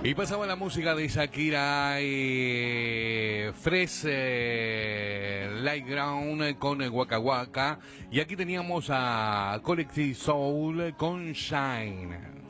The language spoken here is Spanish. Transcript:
Y pasaba la música de Shakira y Fresh Light Ground con Waka Waka. Y aquí teníamos a Collective Soul con Shine.